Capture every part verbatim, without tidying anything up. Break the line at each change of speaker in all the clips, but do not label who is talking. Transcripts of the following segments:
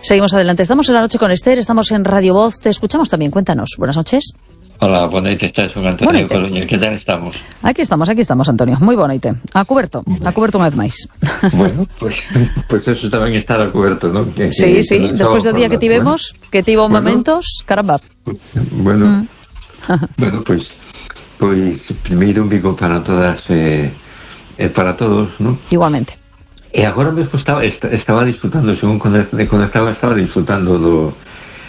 Seguimos adelante. Estamos en La Noche con Esther, estamos en Radio Voz. Te escuchamos también. Cuéntanos. Buenas noches.
Hola, boa noite, estás con Antonio de Coruña. Que tal estamos?
Aquí estamos, aquí estamos, Antonio. Moi boa noite. A cuberto, a cuberto unha vez máis.
Bueno, pues, pues eso tamén está a cuberto, non? Que,
sí,
que,
sí,
que
despois do día que tivemos, bueno, que tivo
bueno,
momentos, caramba.
Bueno, mm. bueno, pues, pues primeiro un bico para todas, eh, eh, para todos, non?
Igualmente.
E agora mesmo estaba, estaba disfrutando, según conectaba, estaba disfrutando do,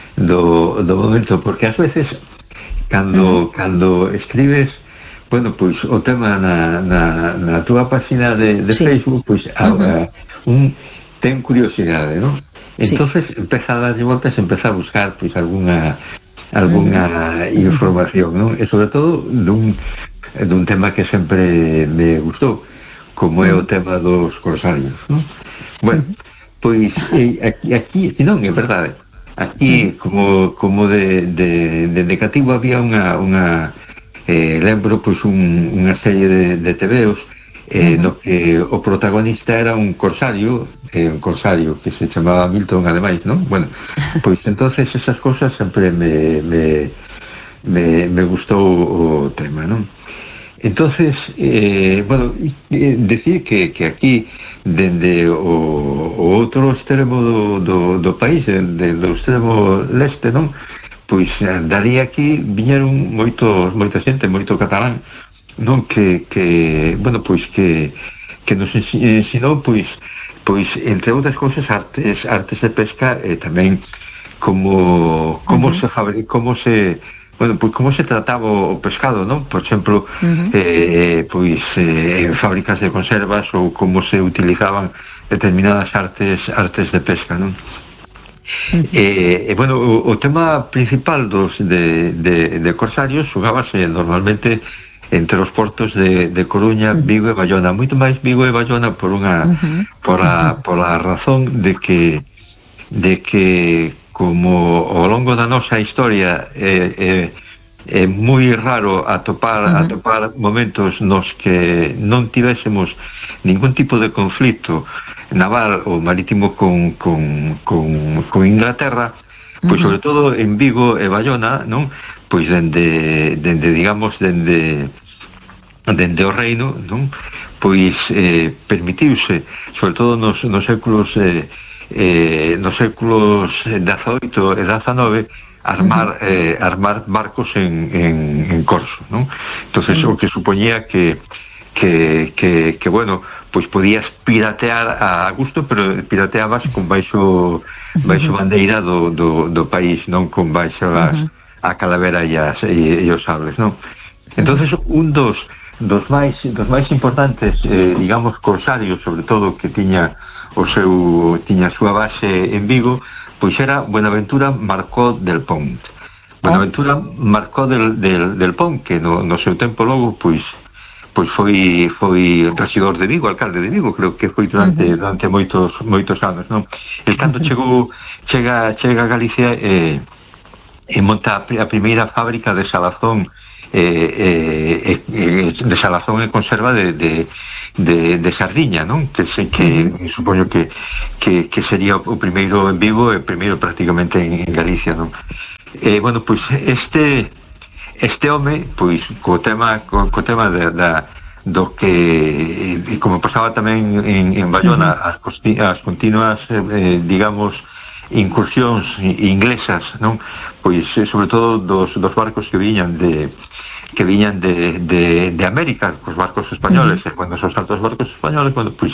do, do momento, porque ás veces cando, uh-huh. cando escribes, bueno, pois o tema na, na, na túa página de, de sí. Facebook, pois uh-huh. un ten curiosidade, non? Entonces sí. empeza a darlle voltas, empeza a buscar pois alguna alguna uh-huh. información, non? E sobre todo dun, dun tema que sempre me gustou, como é o tema dos corsarios, non? Bueno, pois eh, aquí, aquí, non, é verdade, aquí, como, como de, de, de negativo había unha, unha eh, lembro, pois, un, unha serie de, de tebeos eh, uh-huh. no que o protagonista era un corsario, eh, un corsario que se chamaba Milton, ademais, non? Bueno, pois, entonces, esas cosas sempre me, me, me, me gustou o tema, non? Entonces, eh, bueno, eh, decir que, que aquí dende o, o outro extremo do, do, do país, dende do extremo leste, non? Pois daría aquí viñeron moitos, moita xente, moito catalán, non? Que, que bueno, pois que que nos ensinou, pois, pois entre outras cousas, artes, artes de pesca e tamén como como uh-huh. se fabrica, como se bueno, pois como se trataba o pescado, non? Por exemplo, uh-huh. eh, pois eh, en fábricas de conservas ou como se utilizaban determinadas artes artes de pesca, non? Uh-huh. E, eh, bueno, o, o tema principal dos de, de, de corsarios xogábase normalmente entre os portos de, de Coruña, uh-huh. Vigo e Bayona, moito máis Vigo e Bayona por unha uh-huh. por a, por a razón de que de que como ao longo da nosa historia é, é, é moi raro atopar, uh-huh. atopar momentos nos que non tivésemos ningún tipo de conflito naval ou marítimo con, con, con, con Inglaterra, pois uh-huh. sobre todo en Vigo e Bayona, non? Pois dende, dende digamos, dende dende o reino, non? Pois eh, permitiuse, sobre todo nos, nos séculos eh, Eh, nos séculos dezaoito e dezanove armar, uh-huh. eh, armar barcos en, en, en corso, non? Entonces uh-huh. o que supoñía que que, que, que bueno, pois podías piratear a gusto, pero pirateabas con baixo baixo bandeira do, do, do país, non con baixo as, uh-huh. a calavera e, as, e, e os sables, non? Entonces un dos dos máis dos máis importantes, eh, digamos, corsarios, sobre todo, que tiña o seu tiña a súa base en Vigo, pois era Buenaventura Marcó del Pont. Buenaventura Marcó del, del, del Pont, que no, no seu tempo logo, pois pois foi foi regidor de Vigo, alcalde de Vigo, creo que foi durante uh-huh. durante moitos moitos anos, non? El cando uh-huh. chegou chega chega a Galicia e e monta a primeira fábrica de salazón eh, eh, eh, de salazón e conserva de, de, de, de sardiña, non? Que, se, que uh-huh. supoño que, que, que sería o primeiro en Vigo e o primeiro prácticamente en, en Galicia, non? Eh, bueno, pois este este home, pois co tema co, co tema de, da, do que e como pasaba tamén en, en Bayona, uh-huh. as, costi, as continuas eh, digamos incursións inglesas, non? Pois sobre todo dos, dos barcos que viñan de que viñan de, de, de América, os barcos españoles, uh-huh. e cando son saltos barcos españoles, cando pois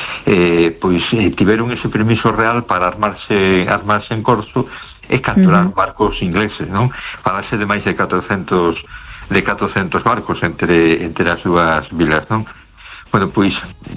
eh, pois eh, tiveron ese permiso real para armarse armarse en corso e capturar uh-huh. barcos ingleses, non? Falase de máis de catrocentos de catrocentos barcos entre entre as súas vilas, non? Bueno, pois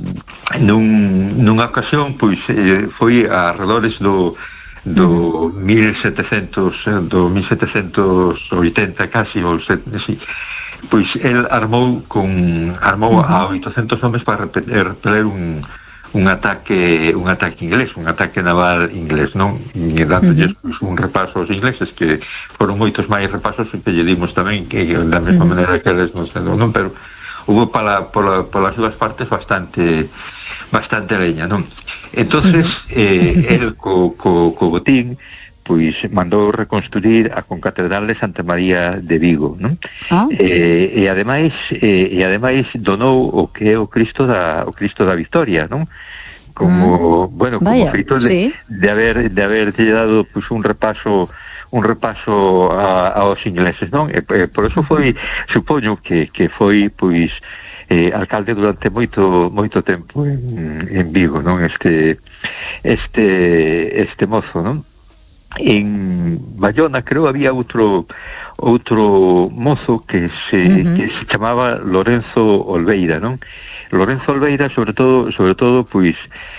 nun, nunha ocasión pois eh, foi a arredores do do mil setecentos do mil setecentos oitenta casi ou sí, pois el armou con armou uh-huh. a oitocentos homes para repeler, repeler un un ataque un ataque inglés, un ataque naval inglés, non? E dándolles uh-huh. pues, un repaso aos ingleses, que foron moitos máis repasos que lle dimos tamén, que da mesma uh-huh. maneira que eles nos deron, non? Pero hubo para, por, por las dúas partes bastante bastante leña, non? Entonces eh, el co, co, co botín pois mandou reconstruir a concatedral de Santa María de Vigo, non? Ah. Eh, e ademais eh, e ademais donou o que é o Cristo da o Cristo da Victoria, non? Como, mm. bueno, como
Vaya,
feito de,
sí.
de haber de haber dado pois un repaso un repaso a, aos ingleses, non? E, e por eso foi, supoño que que foi pois eh, alcalde durante moito moito tempo en, en Vigo, non? Este este este mozo, non? En Bayona creo había outro outro mozo que se uh-huh. que se chamaba Lorenzo Olveira, non? Lorenzo Olveira sobre todo sobre todo pois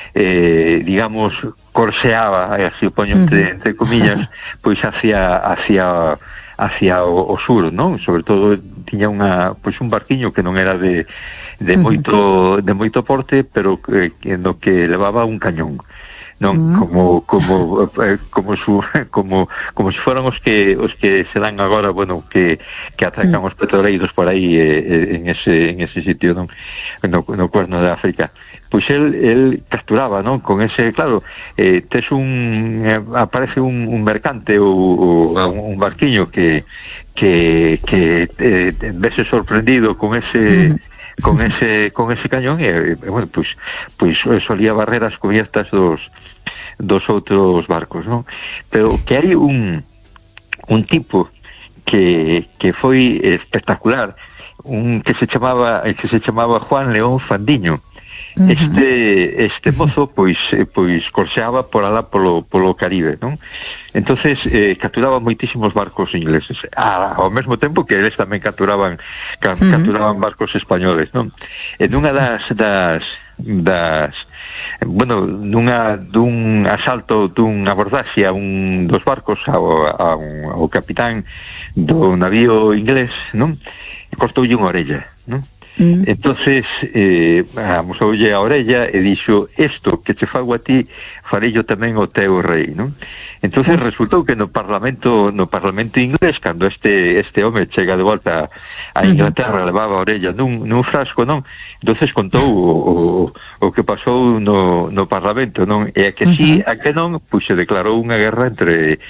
eh, digamos corseaba, así o poño entre, uh-huh. entre comillas, pois hacia hacia hacia o, o sur, non? Sobre todo tiña unha pois un barquiño que non era de de uh-huh. moito de moito porte, pero que, que no que levaba un cañón. Non, mm. como como eh, como su como como se si foran os que os que se dan agora, bueno, que que atracan mm. os petroleiros por aí eh, en ese en ese sitio, non, no, no cuerno de África. Pois el el capturaba, non, con ese, claro, eh, tes un eh, aparece un, un mercante ou, ou un barquiño que que que eh, vese sorprendido con ese mm. con ese con ese cañón e, e bueno, pois pois solía barrer as cubiertas dos dos outros barcos, non? Pero que hai un un tipo que que foi espectacular, un que se chamaba que se chamaba Juan León Fandiño. Uh-huh. Este este mozo pois pois corseaba por alá polo polo Caribe, non? Entonces eh, capturaba moitísimos barcos ingleses, ah, ao mesmo tempo que eles tamén capturaban ca, uh-huh. capturaban barcos españoles, non? En unha das das das bueno, nunha dun asalto, dun abordaxe a un dos barcos ao, ao, ao capitán do navío inglés, non? Cortoulle unha orella, non? Mm. Entonces eh, amosoulle a orella e dixo: isto que che fago a ti farello tamén o teu rei, non? Entonces resultou que no Parlamento no Parlamento inglés, cando este este home chega de volta a Inglaterra, uh-huh. levaba a orella nun, nun frasco, non? Entonces contou o, o, o que pasou no, no Parlamento, non? E a que sí, uh-huh. a que non, pois se declarou unha guerra entre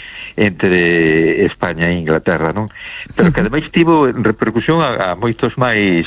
entre España e Inglaterra, non? Pero que ademais tivo repercusión a, a moitos máis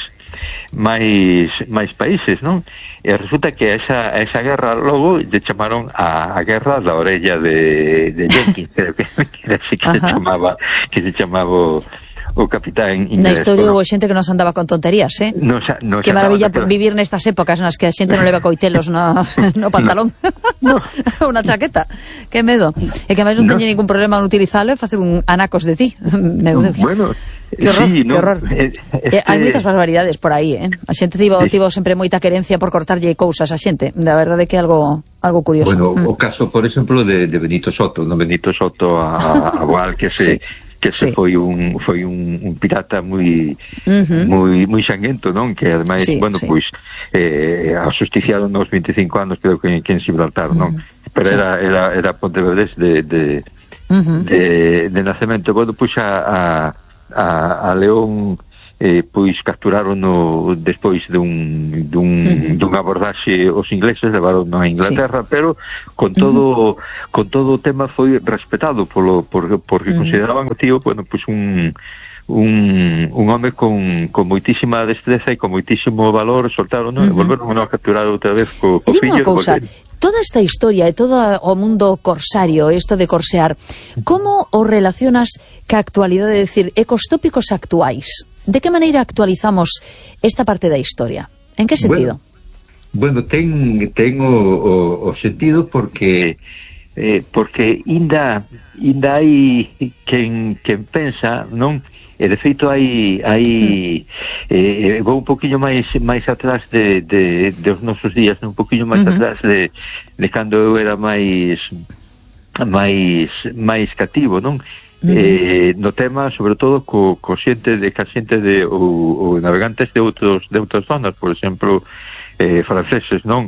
máis máis países, non? E resulta que esa esa guerra logo lle chamaron a, a guerra da orella de de Jenkins, creo que que así que se chamaba que se chamaba o capitán inglés.
Na historia houve xente que nos andaba con tonterías, eh?
No, no,
que maravilla andaba, vivir nestas épocas nas que a xente non leva coitelos no, no pantalón. No. Unha chaqueta. Que medo. E que máis non no. teñe ningún problema en utilizalo e facer un anacos de ti. Meu Deus.
Bueno,
que horror,
sí,
que
no,
horror. Este... Eh, hai moitas barbaridades por aí, eh? A xente tivo, sí. tivo sempre moita querencia por cortarlle cousas a xente. Da verdade que é algo algo curioso.
Bueno,
mm.
o caso, por exemplo, de, de Benito Soto, no Benito Soto a, a Boal, que se... Sí. que se sí. foi un foi un, un pirata moi uh-huh. moi moi sanguento, non? Que ademais, sí, bueno, sí. pois eh asusticiaron nos veinticinco anos, creo que en Gibraltar, non? Uh-huh. Pero sí. era era era pontevedrés de de, uh-huh. de de nacemento. Bueno, pois a a a León eh, pois capturaron no, despois dun, dun, uh-huh. dun abordaxe os ingleses, levaron a Inglaterra, sí. pero con todo uh-huh. con todo o tema foi respetado polo, por, porque uh-huh. consideraban o tío, bueno, pois un un, un home con, con moitísima destreza e con moitísimo valor, soltaron, uh-huh. e volveron a capturar outra vez co, co fillo.
Cousa, porque... toda esta historia e todo o mundo corsario, isto de corsear, como o relacionas ca actualidade, de decir, e cos tópicos actuais? De que maneira actualizamos esta parte da historia? En que sentido?
Bueno, bueno ten, ten o, o, o sentido porque eh, porque inda inda hai quen, quen pensa, non? E de feito hai hai eh, vou un poquinho máis máis atrás de, de, de os nosos días, un poquinho máis uh-huh. atrás de, de cando eu era máis máis máis cativo, non? Uh-huh. Eh, no tema, sobre todo, co, co xente de ca xente de ou, ou navegantes de outros de outras zonas, por exemplo, eh, franceses, non?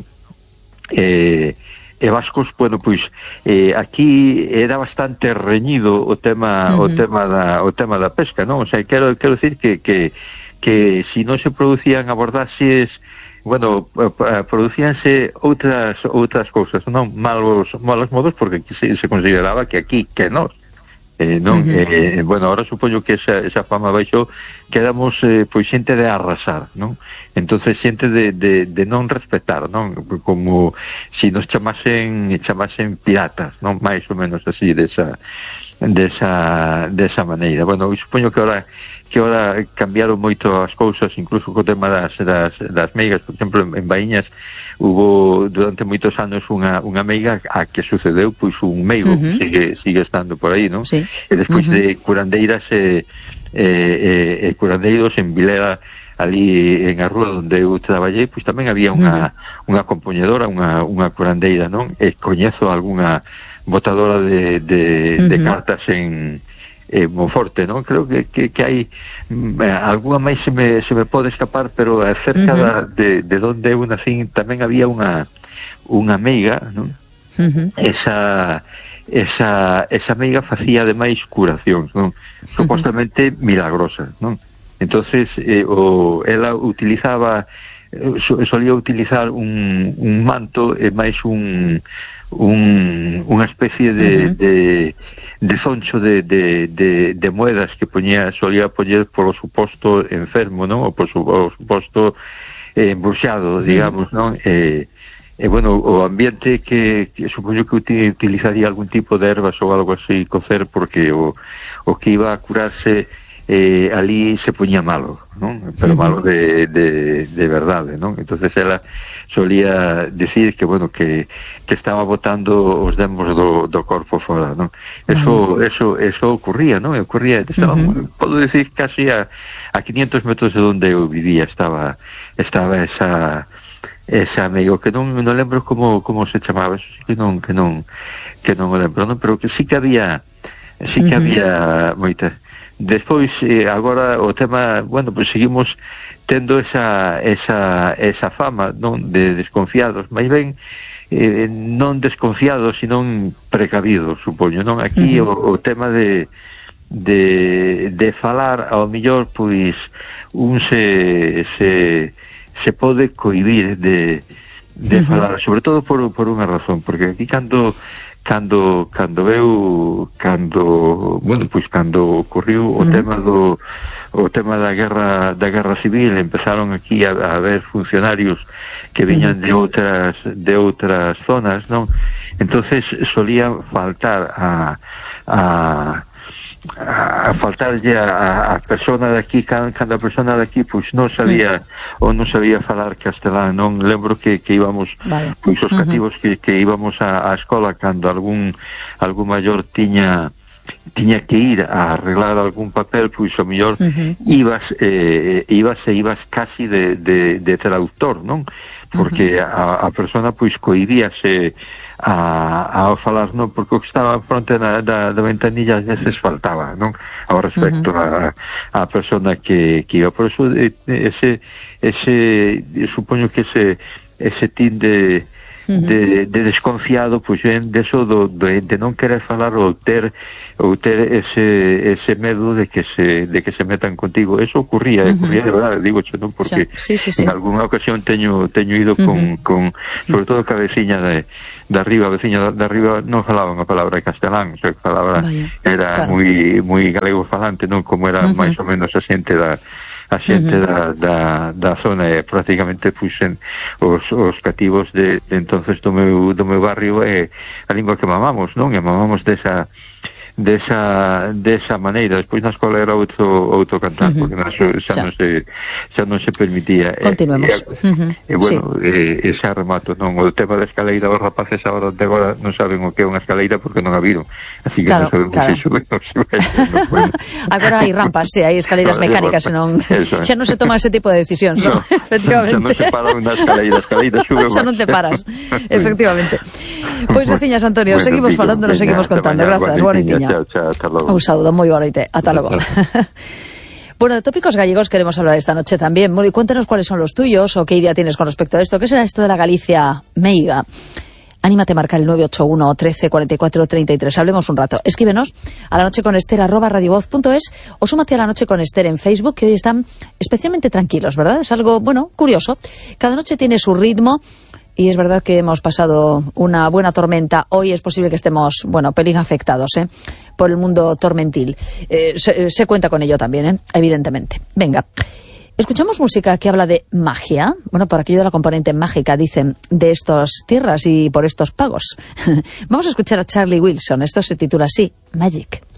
Eh, e vascos, bueno, pois eh, aquí era bastante reñido o tema uh-huh. o tema da o tema da pesca, non? O sea, quero quero decir que que que si non se producían abordaxes, bueno, producíanse outras outras cousas, non malos malos modos, porque se, se consideraba que aquí, que nós, eh, non, uh-huh. eh, bueno, ahora supoño que esa, esa fama baixou, que éramos eh, pois xente de arrasar, non? Entonces xente de, de, de non respetar, non? Como si nos chamasen chamasen piratas, non? Mais ou menos así, desa desa desa maneira. Bueno, supoño que ahora que ahora cambiaron moito as cousas, incluso co tema das, das, das meigas. Por exemplo, en, en Baíñas hubo durante moitos anos unha, unha meiga a que sucedeu pois un meigo, uh-huh. sigue, sigue estando por aí, non?
Sí.
E despois uh-huh. de curandeiras e eh, eh, eh, curandeiros en Vilera, ali en a rúa onde eu traballei, pois tamén había unha, uh-huh. unha compoñedora, unha, unha curandeira, non? E coñezo algunha botadora de, de, uh-huh. de cartas en eh, Monforte, non? Creo que, que, que hai eh, alguna máis se me, se me pode escapar, pero cerca uh-huh. da, de, de donde eu nacín tamén había unha unha meiga, non? Uh-huh. Esa esa esa meiga facía ademais curacións, non? Supostamente uh-huh. milagrosas, non? Entonces eh, o, ela utilizaba so, solía utilizar un, un manto e máis un un unha especie de, uh-huh. de de zoncho de, de, de, de moedas que poñía, solía poñer polo suposto enfermo, non? O por su, o suposto eh, embruxado, digamos, non? E, e bueno, o ambiente que, que supoño que utilizaría algún tipo de ervas ou algo así cocer, porque o, o que iba a curarse eh, ali se poñía malo, non? Pero malo de, de, de verdade, non? Entonces ela solía decir que, bueno, que, que estaba botando os demos do, do corpo fora, non? Eso, uh-huh. eso, eso ocurría, non? Ocurría, estaba, uh-huh. podo decir, casi a, a quinientos metros de onde eu vivía, estaba, estaba esa, esa amigo, que non, non lembro como, como se chamaba, eso sí que non, que non, que non o lembro, non? Pero que sí que había, sí que uh-huh. había moitas. Despois, eh, agora, o tema, bueno, pues seguimos tendo esa esa esa fama, non, de desconfiados, máis ben eh, non desconfiados, sino precavidos, supoño, non? Aquí uh-huh. o, o tema de de de falar, ao mellor, pois un se se se pode cohibir de de uh-huh. falar, sobre todo por por unha razón, porque aquí cando cando cando veu cando, bueno, pois cando ocurriu o uh-huh. tema do o tema da guerra da guerra civil, empezaron aquí a, a haber funcionarios que viñan de outras de outras zonas, non? Entonces solía faltar a a a faltarlle a, a persona de aquí, cando a persona de aquí pois non sabía uh-huh. ou non sabía falar castelán, non? Lembro que, que íbamos vale. pois os cativos uh-huh. que, que íbamos a, a escola cando algún algún maior tiña tiña que ir a arreglar algún papel, pois o mellor uh-huh. ibas eh, ibas e ibas casi de, de, de traductor, non? Porque uh-huh. a, a persona pois cohibíase a, a falar, non? Porque o que estaba fronte da, da, da ventanilla ás veces faltaba, non? Ao respecto uh-huh. a, a persona que, que iba. Por eso ese, ese supoño que ese ese tin de De, de desconfiado, pois ben deso do, de, de non querer falar ou ter ou ter ese ese medo de que se de que se metan contigo. Eso ocurría, uh-huh. ocurría de verdade, digo che, non, porque sí, sí, sí. en algunha ocasión teño teño ido con, uh-huh. con sobre todo ca veciña de de arriba, a veciña de arriba non falaban a palabra castelán, o sea, que falaba Vaya, era claro. moi moi galego falante, non, como era uh-huh. máis ou menos a xente da a xente uh-huh. da, da, da zona, e prácticamente puxen os, os cativos de, de entonces do meu, do meu barrio é a lingua que mamamos, non? E mamamos desa desa desa maneira. Despois na escola era outro outro cantar, uh-huh. porque naso, xa, xa non se xa non se permitía.
Continuemos.
E, e, uh-huh. e bueno, sí. e, e xa remato, non? O tema da escaleira, os rapaces agora de agora non saben o que é unha escaleira porque non a viron. Así que
claro,
non sabemos
claro.
se sube ou se vai.
Agora hai rampas, sí, hai escaleiras no, mecánicas, senón xa non se toma ese tipo de decisións, no, ¿no? Efectivamente.
Xa non se para unha escaleira, escaleira sube.
Xa non te paras, efectivamente. Pois, veciñas, Antonio, bueno, seguimos falando, nos seguimos contando. Grazas, boa noite.
Chao, chao, hasta logo.
Un saludo, moi boa noite, ata logo. Bueno, de tópicos gallegos queremos hablar esta noche también. Bueno, y cuéntanos cuáles son los tuyos o qué idea tienes con respecto a esto. ¿Qué será esto de la Galicia meiga? Anímate a marcar el nueve ocho uno, trece, cuarenta y cuatro, treinta y tres. Hablemos un rato. Escríbenos a la noche con Ester arroba radiovoz punto es o súmate a La Noche con Ester en Facebook, que hoy están especialmente tranquilos, ¿verdad? Es algo, bueno, curioso. Cada noche tiene su ritmo. Y es verdad que hemos pasado una buena tormenta. Hoy es posible que estemos, bueno, pelín afectados, ¿eh? Por el mundo tormentil. Eh, se, se cuenta con ello también, ¿eh? Evidentemente. Venga. Escuchamos música que habla de magia. Bueno, por aquello de la componente mágica, dicen, de estas tierras y por estos pagos. Vamos a escuchar a Charlie Wilson. Esto se titula así, Magic.